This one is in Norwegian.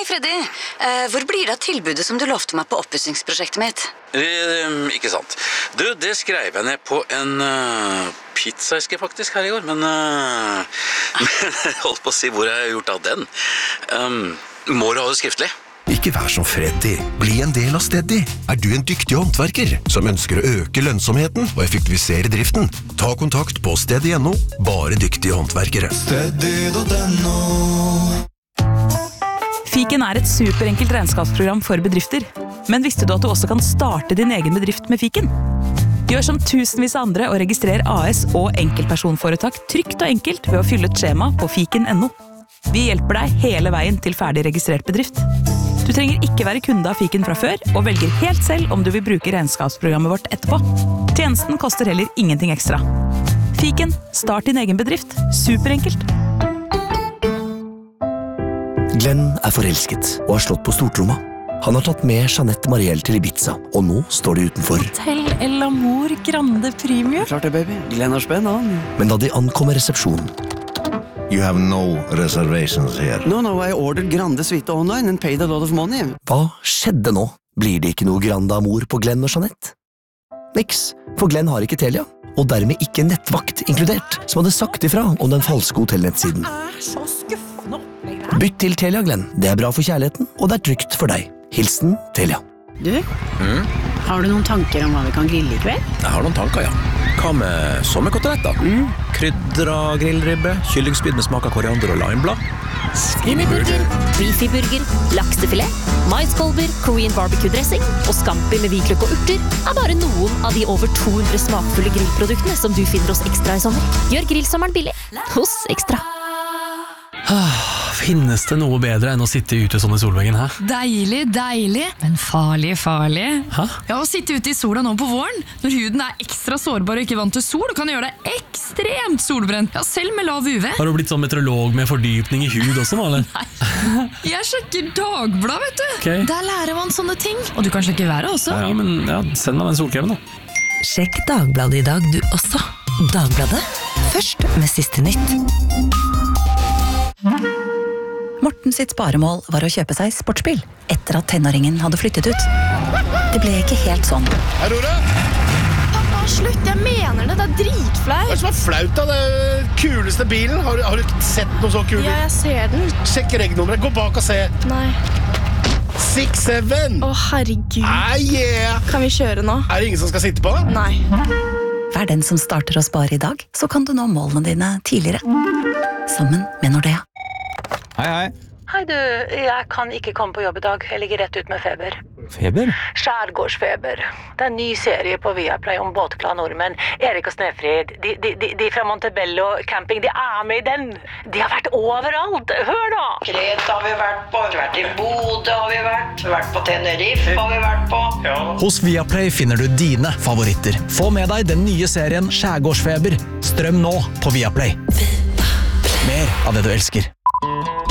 Hei, Freddy. Hvor blir det av tilbudet som du lovte meg på oppussingsprosjektet mitt? Ikke sant. Du, det skrev jeg ned på en pizzaeske faktisk her i går, men jeg holdt på å si hvor jeg har gjort av den. Må du ha det skriftlig? Ikke vær som Freddy. Bli en del av Steady. Er du en dyktig håndverker som ønsker å øke lønnsomheten og effektivisere driften? Ta kontakt på Steady.no. Bare dyktige håndverkere. Steady.no. Fiken er et superenkelt regnskapsprogram for bedrifter. Men visste du at du også kan starte din egen bedrift med Fiken? Gjør som tusenvis av andre og registrer AS og enkeltpersonforetak trygt og enkelt ved å fylle et skjema på fiken.no. Vi hjelper deg hele veien til ferdig registrert bedrift. Du trenger ikke være kunde av Fiken fra før, og velger helt selv om du vil bruke regnskapsprogrammet vårt etterpå. Tjenesten koster heller ingenting ekstra. Fiken, start din egen bedrift. Superenkelt. Glenn er forelsket og har slått på stortromma. Han har tatt med Jeanette Marielle til Ibiza, og nå står de utenfor. Hotel El Amor Grande Premium. Klart det, baby. Glenn har spenn, han. Men da de ankommer resepsjonen, You have no reservations here. No, I ordered Grande Suite online and paid a lot of money. hva skjedde nå? Blir det ikke noe Grande Amor på Glenn og Jeanette? Niks, for Glenn har ikke Telia, og dermed ikke nettvakt inkludert, som hadde sagt ifra om den falske hotellnettsiden. Så skuffende opplegg. Bytt til Telia, Glenn. Det er bra for kjærligheten, og det er trygt for deg. Hilsen Telia. Du, har du noen tanker om hva vi kan grille i kveld? Jeg har noen tanker, ja. Hva med sommerkoteletter? Krydra grillribbe, kyllingspyd med smak av koriander og limeblad. Skinnyburger, beefyburger, laksefilet, maiskolber, Korean barbecue-dressing og scampi med hvitløk og urter er bare noen av de over 200 smakfulle grillproduktene som du finner hos Ekstra i sommer. Gjør grillsommeren billig hos Ekstra. Finnes det noe bedre enn å sitte ute sånn i solveggen, hæ? Deilig, men farlig. Hæ? Ja, å sitte ute i sola nå på våren, når huden er ekstra sårbar og ikke vant til sol, kan gjøre deg ekstremt solbrent, ja, selv med lav UV. Har du blitt sånn meteorolog med fordypning i hud også nå, eller? Nei, jeg sjekker Dagbladet, vet du. Ok. Der lærer man sånne ting, og du kan sjekke været også. Ja, men send meg den solkremen da. Sjekk Dagbladet i dag du også. Dagbladet, først med siste nytt. Morten sitt sparemål var å kjøpe seg sportsbil, etter at tenåringen hadde flyttet ut. Det ble ikke helt sånn. Aurora! Pappa, slutt, jeg mener det, det er dritflaut. Hva er det som er flaut da? Det er kuleste bilen. Har du sett noe så kult? Ja, jeg ser den. Sjekk regnummeret, gå bak og se. Nei. 6-7. Å, herregud. Yeah. Kan vi kjøre nå? Er det ingen som skal sitte på? Nei. Vær den som starter å spare i dag, så kan du nå målene dine tidligere. Sammen med Nordea. Hei. Hei du, jeg kan ikke komme på jobb i dag. Jeg ligger rett ut med feber. Feber? Skjærgårdsfeber. Det er en ny serie på Viaplay om båtglade nordmenn. Erik og Snefrid, de fra Montebello camping, de er med i den. De har vært overalt. Hør da! Kreta har vi vært på, i Bodø har vi vært på Tenerife har vi vært på. Ja. Hos Viaplay finner du dine favoritter. Få med deg den nye serien Skjærgårdsfeber. Strøm nå på Viaplay. Mer av det du elsker.